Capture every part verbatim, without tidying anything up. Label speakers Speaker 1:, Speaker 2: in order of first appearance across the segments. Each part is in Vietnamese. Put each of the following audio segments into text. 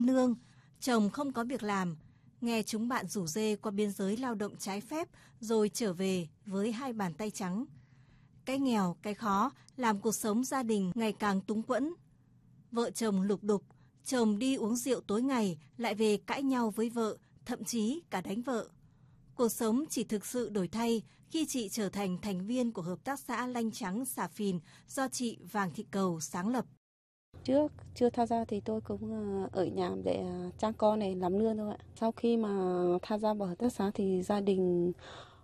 Speaker 1: Nương, chồng không có việc làm, nghe chúng bạn rủ rê qua biên giới lao động trái phép rồi trở về với hai bàn tay trắng. Cái nghèo, cái khó làm cuộc sống gia đình ngày càng túng quẫn. Vợ chồng lục đục, chồng đi uống rượu tối ngày lại về cãi nhau với vợ, thậm chí cả đánh vợ. Cuộc sống chỉ thực sự đổi thay khi chị trở thành thành viên của Hợp tác xã Lanh Trắng Xà Phìn do chị Vàng Thị Cầu sáng lập.
Speaker 2: Trước chưa tham gia thì tôi cũng ở nhà để trang con này làm nương thôi ạ. Sau khi mà tham gia vào hợp tác xã thì gia đình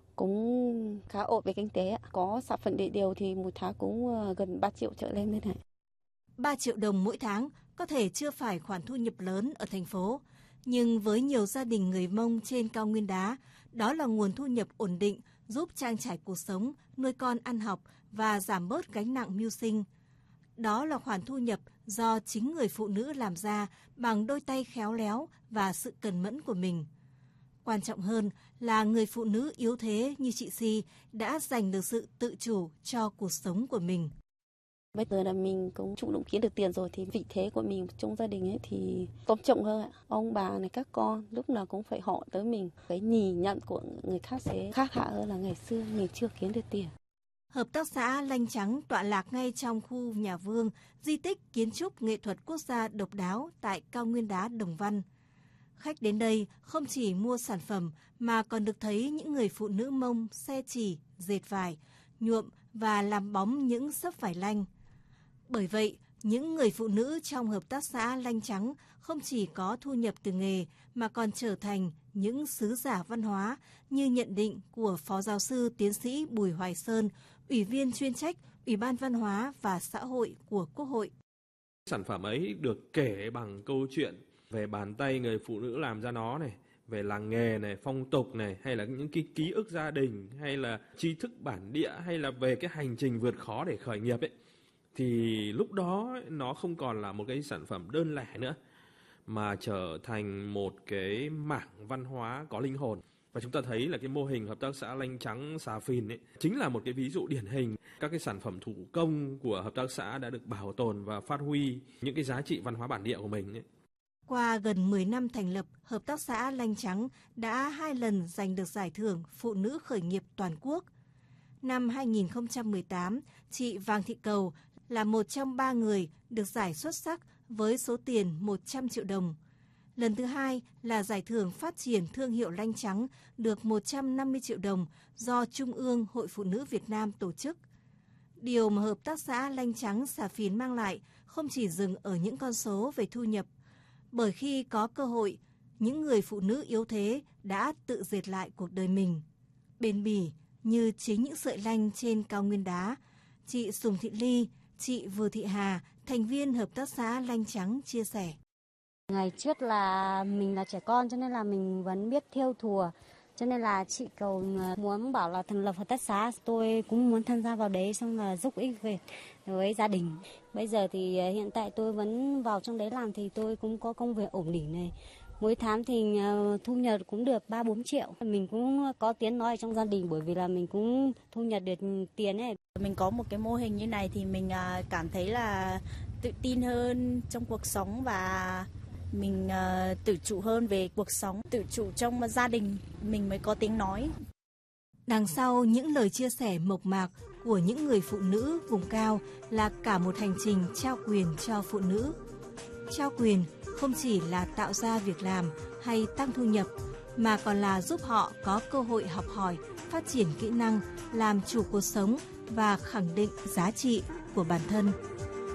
Speaker 2: cũng khá ổn về kinh tế. Có sản phẩm để điều thì một tháng cũng gần ba triệu trở lên thế này.
Speaker 1: ba triệu đồng mỗi tháng có thể chưa phải khoản thu nhập lớn ở thành phố, nhưng với nhiều gia đình người Mông trên cao nguyên đá, đó là nguồn thu nhập ổn định giúp trang trải cuộc sống, nuôi con ăn học và giảm bớt gánh nặng mưu sinh. Đó là khoản thu nhập do chính người phụ nữ làm ra bằng đôi tay khéo léo và sự cần mẫn của mình. Quan trọng hơn là người phụ nữ yếu thế như chị Si đã giành được sự tự chủ cho cuộc sống của mình.
Speaker 2: Bây giờ là mình cũng chủ động kiếm được tiền rồi thì vị thế của mình trong gia đình ấy thì tôn trọng hơn ạ. Ông bà này các con lúc nào cũng phải hỏi tới mình. Cái nhìn nhận của người khác sẽ khác hẳn hơn là ngày xưa mình chưa kiếm được tiền.
Speaker 1: Hợp tác xã Lanh Trắng tọa lạc ngay trong khu nhà Vương, di tích kiến trúc nghệ thuật quốc gia độc đáo tại cao nguyên đá Đồng Văn. Khách đến đây không chỉ mua sản phẩm mà còn được thấy những người phụ nữ Mông xe chỉ, dệt vải, nhuộm và làm bóng những xấp vải lanh. Bởi vậy, những người phụ nữ trong Hợp tác xã Lanh Trắng không chỉ có thu nhập từ nghề mà còn trở thành những sứ giả văn hóa như nhận định của Phó Giáo sư Tiến sĩ Bùi Hoài Sơn, Ủy viên chuyên trách Ủy ban Văn hóa và Xã hội của Quốc hội.
Speaker 3: Sản phẩm ấy được kể bằng câu chuyện về bàn tay người phụ nữ làm ra nó này, về làng nghề này, phong tục này, hay là những cái ký ức gia đình, hay là tri thức bản địa, hay là về cái hành trình vượt khó để khởi nghiệp ấy. Thì lúc đó nó không còn là một cái sản phẩm đơn lẻ nữa, mà trở thành một cái mảng văn hóa có linh hồn. Và chúng ta thấy là cái mô hình Hợp tác xã Lanh Trắng Xà Phìn ấy chính là một cái ví dụ điển hình. Các cái sản phẩm thủ công của hợp tác xã đã được bảo tồn và phát huy những cái giá trị văn hóa bản địa của mình ấy.
Speaker 1: Qua gần mười năm thành lập, Hợp tác xã Lanh Trắng đã hai lần giành được giải thưởng Phụ nữ khởi nghiệp toàn quốc. Năm hai nghìn không trăm mười tám, chị Vàng Thị Cầu là một trong ba người được giải xuất sắc với số tiền một trăm triệu đồng. Lần thứ hai là giải thưởng phát triển thương hiệu Lanh Trắng được một trăm năm mươi triệu đồng do Trung ương Hội Phụ nữ Việt Nam tổ chức. Điều mà Hợp tác xã Lanh Trắng Xà Phìn mang lại không chỉ dừng ở những con số về thu nhập, bởi khi có cơ hội, những người phụ nữ yếu thế đã tự dệt lại cuộc đời mình. Bền bỉ như chính những sợi lanh trên cao nguyên đá, chị Sùng Thị Ly, chị Vừa Thị Hà, thành viên Hợp tác xã Lanh Trắng chia sẻ.
Speaker 4: Ngày trước là mình là trẻ con cho nên là mình vẫn biết thêu thùa. Cho nên là chị Cầu muốn bảo là thành lập hợp tác xã, tôi cũng muốn tham gia vào đấy xong là giúp ích về với gia đình. Bây giờ thì hiện tại tôi vẫn vào trong đấy làm thì tôi cũng có công việc ổn định này. Mỗi tháng thì thu nhập cũng được ba bốn triệu. Mình cũng có tiếng nói trong gia đình bởi vì là mình cũng thu nhập được tiền ấy.
Speaker 5: Mình có một cái mô hình như này thì mình cảm thấy là tự tin hơn trong cuộc sống và mình uh, tự chủ hơn về cuộc sống, tự chủ trong gia đình, mình mới có tiếng nói.
Speaker 1: Đằng sau những lời chia sẻ mộc mạc của những người phụ nữ vùng cao là cả một hành trình trao quyền cho phụ nữ. Trao quyền không chỉ là tạo ra việc làm hay tăng thu nhập, mà còn là giúp họ có cơ hội học hỏi, phát triển kỹ năng, làm chủ cuộc sống và khẳng định giá trị của bản thân.